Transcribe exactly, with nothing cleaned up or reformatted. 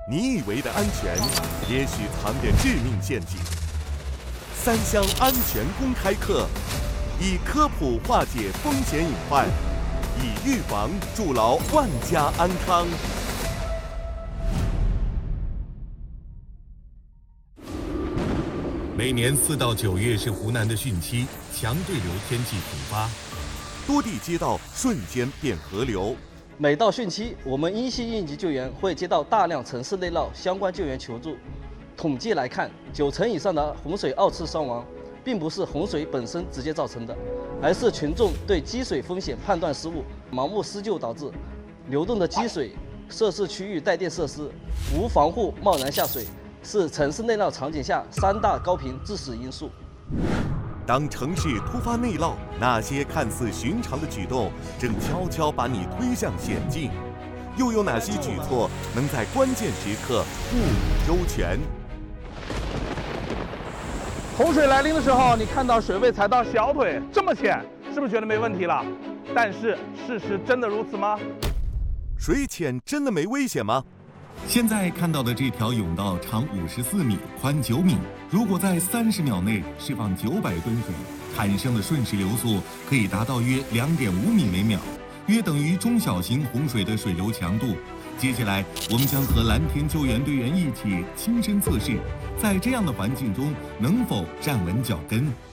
你以为的安全，也许藏着致命陷阱。三湘安全公开课，以科普化解风险隐患，以预防筑牢万家安康。 每年四到九月是湖南的汛期，强对流天气频发， 多地街道瞬间变河流。 每到汛期，我们一线应急救援会接到大量城市内涝相关救援求助。统计来看，九成以上的洪水二次伤亡，并不是洪水本身直接造成的，而是群众对积水风险判断失误、盲目施救导致。流动的积水、涉事区域带电设施无防护贸然下水，是城市内涝场景下三大高频致死因素。 当城市突发内涝，那些看似寻常的举动，正悄悄把你推向险境。又有哪些举措能在关键时刻护你周全？ 洪水来临的时候，你看到水位才到小腿这么浅，是不是觉得没问题了？但是事实真的如此吗？ 水浅真的没危险吗？ 现在看到的这条甬道长五十四米，宽九米。如果在三十秒内释放九百吨水，产生的瞬时流速可以达到约两点五米每秒，约等于中小型洪水的水流强度。接下来，我们将和蓝天救援队员一起亲身测试，在这样的环境中能否站稳脚跟。